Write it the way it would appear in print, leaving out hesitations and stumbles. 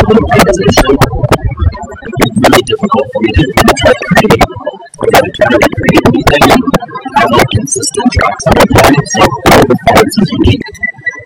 transition, it's really difficult for me to try to create. I'm going to try to create anything and have like consistent tracks on my phone. So all the parts is unique.